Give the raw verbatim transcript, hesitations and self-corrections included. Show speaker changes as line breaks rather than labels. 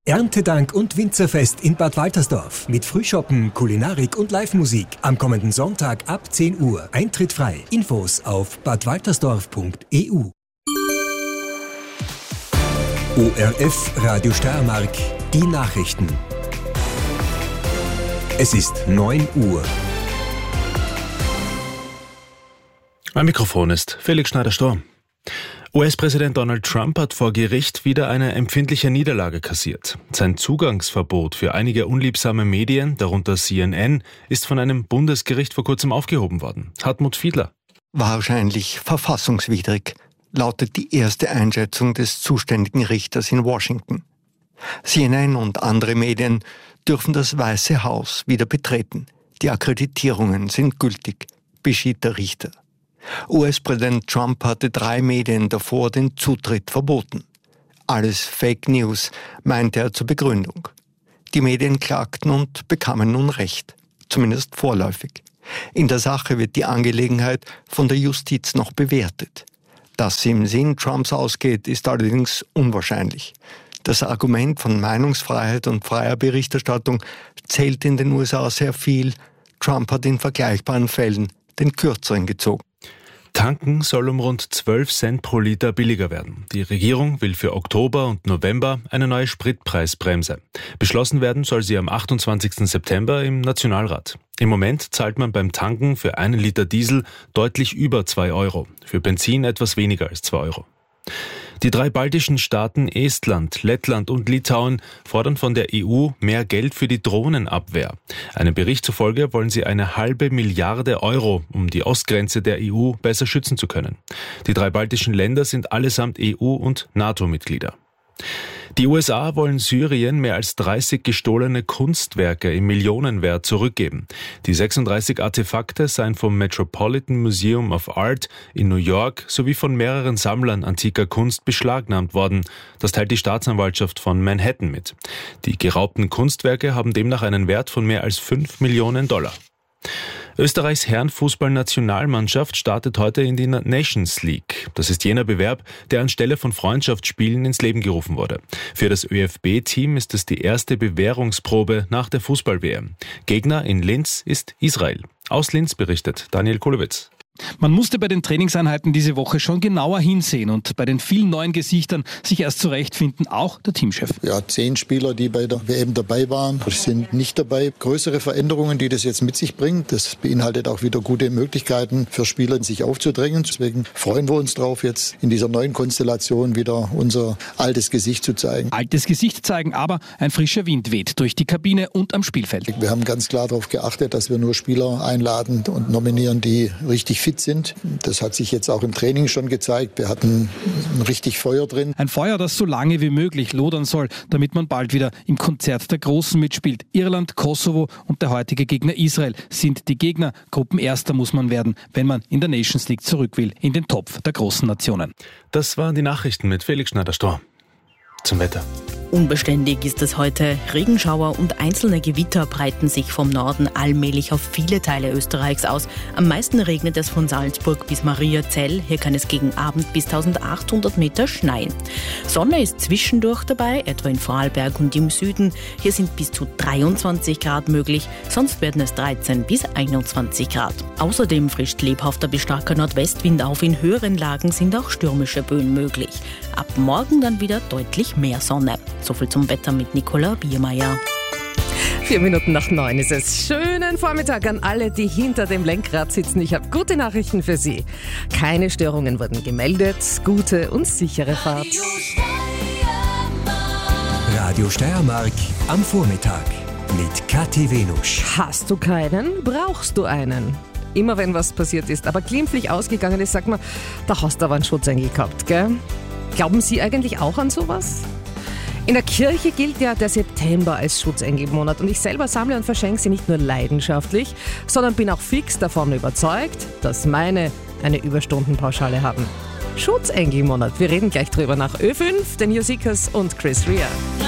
Erntedank und Winzerfest in Bad Waltersdorf mit Frühschoppen, Kulinarik und Live-Musik. Am kommenden Sonntag ab zehn Uhr. Eintritt frei. Infos auf bad waltersdorf punkt e u. O R F Radio Steiermark. Die Nachrichten. Es ist neun Uhr.
Am Mikrofon ist Felix Schneider-Storm. U S-Präsident Donald Trump hat vor Gericht wieder eine empfindliche Niederlage kassiert. Sein Zugangsverbot für einige unliebsame Medien, darunter C N N, ist von einem Bundesgericht vor kurzem aufgehoben worden. Hartmut Fiedler.
Wahrscheinlich verfassungswidrig, lautet die erste Einschätzung des zuständigen Richters in Washington. C N N und andere Medien dürfen das Weiße Haus wieder betreten. Die Akkreditierungen sind gültig, beschied der Richter. U S-Präsident Trump hatte drei Medien davor den Zutritt verboten. Alles Fake News, meinte er zur Begründung. Die Medien klagten und bekamen nun Recht, zumindest vorläufig. In der Sache wird die Angelegenheit von der Justiz noch bewertet. Dass sie im Sinn Trumps ausgeht, ist allerdings unwahrscheinlich. Das Argument von Meinungsfreiheit und freier Berichterstattung zählt in den U S A sehr viel. Trump hat in vergleichbaren Fällen den Kürzeren gezogen.
Tanken soll um rund zwölf Cent pro Liter billiger werden. Die Regierung will für Oktober und November eine neue Spritpreisbremse. Beschlossen werden soll sie am achtundzwanzigsten September im Nationalrat. Im Moment zahlt man beim Tanken für einen Liter Diesel deutlich über zwei Euro, für Benzin etwas weniger als zwei Euro. Die drei baltischen Staaten Estland, Lettland und Litauen fordern von der E U mehr Geld für die Drohnenabwehr. Einem Bericht zufolge wollen sie eine halbe Milliarde Euro, um die Ostgrenze der E U besser schützen zu können. Die drei baltischen Länder sind allesamt E U- und NATO-Mitglieder. Die U S A wollen Syrien mehr als dreißig gestohlene Kunstwerke im Millionenwert zurückgeben. Die sechsunddreißig Artefakte seien vom Metropolitan Museum of Art in New York sowie von mehreren Sammlern antiker Kunst beschlagnahmt worden. Das teilt die Staatsanwaltschaft von Manhattan mit. Die geraubten Kunstwerke haben demnach einen Wert von mehr als fünf Millionen Dollar. Österreichs Herrenfußballnationalmannschaft startet heute in die Nations League. Das ist jener Bewerb, der anstelle von Freundschaftsspielen ins Leben gerufen wurde. Für das Ö F B-Team ist es die erste Bewährungsprobe nach der Fußball-W M. Gegner in Linz ist Israel. Aus Linz berichtet Daniel Kulowitz.
Man musste bei den Trainingseinheiten diese Woche schon genauer hinsehen und bei den vielen neuen Gesichtern sich erst zurechtfinden, auch der Teamchef.
Ja, zehn Spieler, die bei der W M dabei waren, sind nicht dabei. Größere Veränderungen, die das jetzt mit sich bringt. Das beinhaltet auch wieder gute Möglichkeiten für Spieler, sich aufzudrängen. Deswegen freuen wir uns drauf, jetzt in dieser neuen Konstellation wieder unser altes Gesicht zu zeigen.
Altes Gesicht zeigen, aber ein frischer Wind weht durch die Kabine und am Spielfeld.
Wir haben ganz klar darauf geachtet, dass wir nur Spieler einladen und nominieren, die richtig fit sind. Das hat sich jetzt auch im Training schon gezeigt. Wir hatten richtig Feuer drin.
Ein Feuer, das so lange wie möglich lodern soll, damit man bald wieder im Konzert der Großen mitspielt. Irland, Kosovo und der heutige Gegner Israel sind die Gegner. Gruppenerster muss man werden, wenn man in der Nations League zurück will, in den Topf der großen Nationen.
Das waren die Nachrichten mit Felix Schneider-Storm. Zum Wetter.
Unbeständig ist es heute. Regenschauer und einzelne Gewitter breiten sich vom Norden allmählich auf viele Teile Österreichs aus. Am meisten regnet es von Salzburg bis Mariazell. Hier kann es gegen Abend bis eintausendachthundert Meter schneien. Sonne ist zwischendurch dabei, etwa in Vorarlberg und im Süden. Hier sind bis zu dreiundzwanzig Grad möglich, sonst werden es dreizehn bis einundzwanzig Grad. Außerdem frischt lebhafter bis starker Nordwestwind auf. In höheren Lagen sind auch stürmische Böen möglich. Ab morgen dann wieder deutlich mehr Sonne. So viel zum Wetter mit Nicola Biermeier.
Vier Minuten nach neun ist es. Schönen Vormittag an alle, die hinter dem Lenkrad sitzen. Ich habe gute Nachrichten für Sie. Keine Störungen wurden gemeldet. Gute und sichere Fahrt.
Radio Steiermark am Vormittag mit Kathi Venusch.
Hast du keinen, brauchst du einen. Immer wenn was passiert ist, aber glimpflich ausgegangen ist, sagt man, da hast du aber einen Schutzengel gehabt, gell? Glauben Sie eigentlich auch an sowas? In der Kirche gilt ja der September als Schutzengelmonat und ich selber sammle und verschenke sie nicht nur leidenschaftlich, sondern bin auch fix davon überzeugt, dass meine eine Überstundenpauschale haben. Schutzengelmonat, wir reden gleich drüber nach Ö fünf, den New Seekers und Chris Rea.